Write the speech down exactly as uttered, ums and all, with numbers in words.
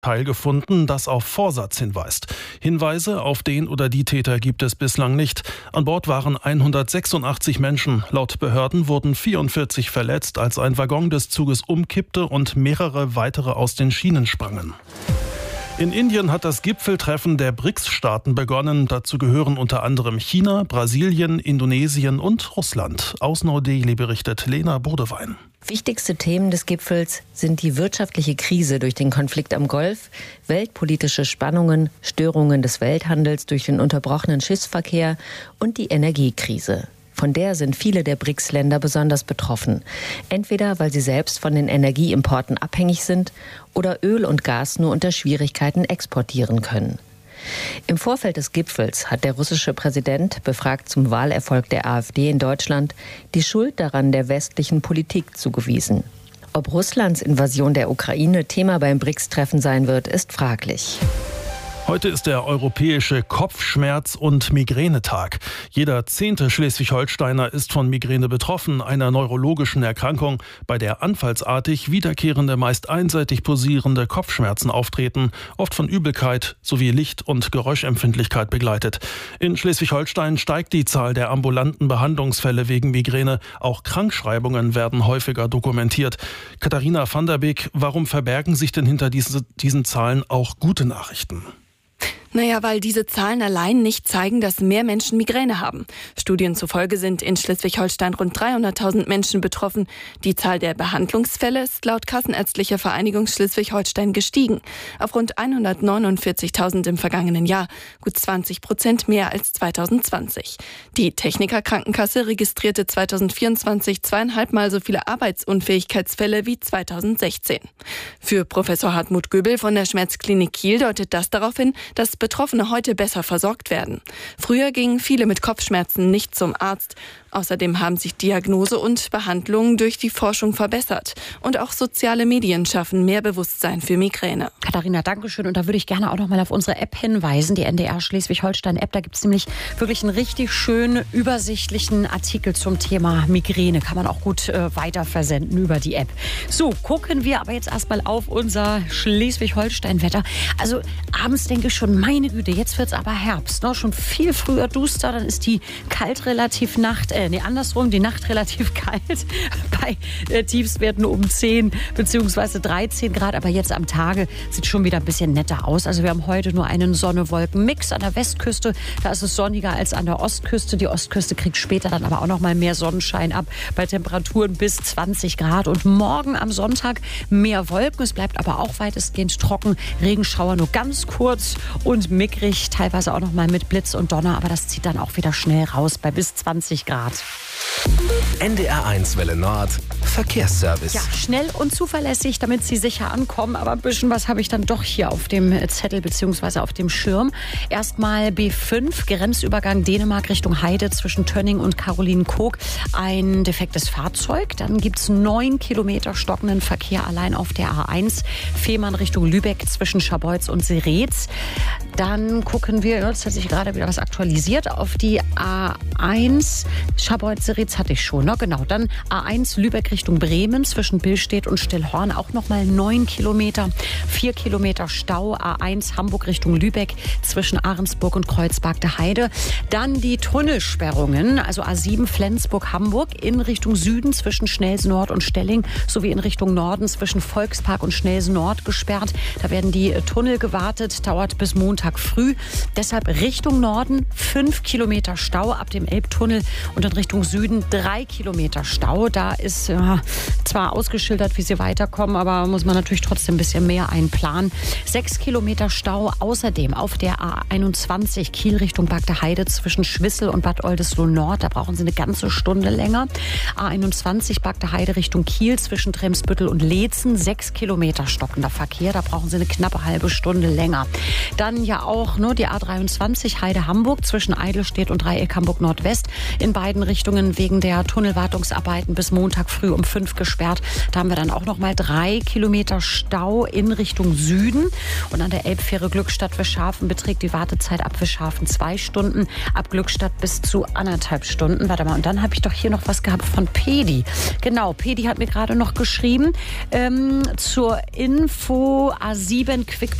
Teil gefunden, das auf Vorsatz hinweist. Hinweise auf den oder die Täter gibt es bislang nicht. An Bord waren hundertsechsundachtzig Menschen. Laut Behörden wurden vierundvierzig verletzt, als ein Waggon des Zuges umkippte und mehrere weitere aus den Schienen sprangen. In Indien hat das Gipfeltreffen der B R I C S-Staaten begonnen. Dazu gehören unter anderem China, Brasilien, Indonesien und Russland. Aus Neu-Delhi berichtet Lena Bodewein. Wichtigste Themen des Gipfels sind die wirtschaftliche Krise durch den Konflikt am Golf, weltpolitische Spannungen, Störungen des Welthandels durch den unterbrochenen Schiffsverkehr und die Energiekrise. Von der sind viele der B R I C S-Länder besonders betroffen. Entweder weil sie selbst von den Energieimporten abhängig sind oder Öl und Gas nur unter Schwierigkeiten exportieren können. Im Vorfeld des Gipfels hat der russische Präsident, befragt zum Wahlerfolg der AfD in Deutschland, die Schuld daran der westlichen Politik zugewiesen. Ob Russlands Invasion der Ukraine Thema beim B R I C S-Treffen sein wird, ist fraglich. Heute ist der europäische Kopfschmerz- und Migränetag. Jeder zehnte Schleswig-Holsteiner ist von Migräne betroffen, einer neurologischen Erkrankung, bei der anfallsartig wiederkehrende, meist einseitig pulsierende Kopfschmerzen auftreten, oft von Übelkeit sowie Licht- und Geräuschempfindlichkeit begleitet. In Schleswig-Holstein steigt die Zahl der ambulanten Behandlungsfälle wegen Migräne. Auch Krankschreibungen werden häufiger dokumentiert. Katharina van der Beek, warum verbergen sich denn hinter diese, diesen Zahlen auch gute Nachrichten? Naja, weil diese Zahlen allein nicht zeigen, dass mehr Menschen Migräne haben. Studien zufolge sind in Schleswig-Holstein rund dreihunderttausend Menschen betroffen. Die Zahl der Behandlungsfälle ist laut Kassenärztlicher Vereinigung Schleswig-Holstein gestiegen. Auf rund hundertneunundvierzigtausend im vergangenen Jahr. Gut zwanzig Prozent mehr als zweitausendzwanzig. Die Techniker Krankenkasse registrierte zweitausendvierundzwanzig zweieinhalbmal so viele Arbeitsunfähigkeitsfälle wie zweitausendsechzehn. Für Professor Hartmut Göbel von der Schmerzklinik Kiel deutet das darauf hin, dass Betroffene heute besser versorgt werden. Früher gingen viele mit Kopfschmerzen nicht zum Arzt. Außerdem haben sich Diagnose und Behandlung durch die Forschung verbessert. Und auch soziale Medien schaffen mehr Bewusstsein für Migräne. Katharina, Dankeschön. Und da würde ich gerne auch noch mal auf unsere App hinweisen, die N D R Schleswig-Holstein-App. Da gibt es nämlich wirklich einen richtig schönen, übersichtlichen Artikel zum Thema Migräne. Kann man auch gut äh, weiterversenden über die App. So, gucken wir aber jetzt erstmal auf unser Schleswig-Holstein-Wetter. Also abends denke ich schon, meine Güte, jetzt wird es aber Herbst. Ne? Schon viel früher duster, dann ist die kalt relativ Nacht, äh, nee, andersrum, die Nacht relativ kalt. Bei äh, Tiefstwerten um zehn bzw. dreizehn Grad. Aber jetzt am Tage sieht schon wieder ein bisschen netter aus. Also wir haben heute nur einen Sonne-Wolken-Mix an der Westküste. Da ist es sonniger als an der Ostküste. Die Ostküste kriegt später dann aber auch noch mal mehr Sonnenschein ab. Bei Temperaturen bis zwanzig Grad. Und morgen am Sonntag mehr Wolken. Es bleibt aber auch weitestgehend trocken. Regenschauer nur ganz kurz und mickrig, teilweise auch noch mal mit Blitz und Donner, aber das zieht dann auch wieder schnell raus bei bis zwanzig Grad. N D R eins Welle Nord, Verkehrsservice. Ja, schnell und zuverlässig, damit Sie sicher ankommen. Aber ein bisschen was habe ich dann doch hier auf dem Zettel bzw. auf dem Schirm. Erstmal B fünf, Grenzübergang Dänemark Richtung Heide zwischen Tönning und Carolinenkoog. Ein defektes Fahrzeug. Dann gibt es neun Kilometer stockenden Verkehr allein auf der A eins. Fehmarn Richtung Lübeck zwischen Scharbeutz und Seretz. Dann gucken wir, jetzt hat sich gerade wieder was aktualisiert, auf die A eins. Scharbeutz-Seretz hatte ich schon, ne? Genau. Dann A eins Lübeck Richtung Bremen zwischen Billstedt und Stillhorn auch nochmal neun Kilometer. vier Kilometer Stau. A eins Hamburg Richtung Lübeck zwischen Ahrensburg und Kreuzberg-der-Heide. Dann die Tunnelsperrungen, also A sieben Flensburg-Hamburg in Richtung Süden zwischen Schnelsen-Nord und Stelling sowie in Richtung Norden zwischen Volkspark und Schnelsen-Nord gesperrt. Da werden die Tunnel gewartet, dauert bis Montag früh. Deshalb Richtung Norden fünf Kilometer Stau ab dem Elbtunnel und in Richtung Süden drei Kilometer Stau. Da ist ja, zwar ausgeschildert, wie sie weiterkommen, aber muss man natürlich trotzdem ein bisschen mehr einplanen. Sechs Kilometer Stau außerdem auf der A einundzwanzig Kiel Richtung Bagde-Heide zwischen Schwissel und Bad Oldesloe-Nord. Da brauchen Sie eine ganze Stunde länger. A einundzwanzig Bagde-Heide Richtung Kiel zwischen Tremsbüttel und Leetzen. Sechs Kilometer stockender Verkehr. Da brauchen Sie eine knappe halbe Stunde länger. Dann ja ja auch ne, die A dreiundzwanzig Heide-Hamburg zwischen Eidelstedt und Dreieck Hamburg-Nordwest in beiden Richtungen wegen der Tunnelwartungsarbeiten bis Montag früh um fünf gesperrt. Da haben wir dann auch noch mal drei Kilometer Stau in Richtung Süden. Und an der Elbfähre Glückstadt-Wischhafen beträgt die Wartezeit ab Wischhafen zwei Stunden, ab Glückstadt bis zu anderthalb Stunden. Warte mal, und dann habe ich doch hier noch was gehabt von Pedi. Genau, Pedi hat mir gerade noch geschrieben ähm, zur Info A sieben Quick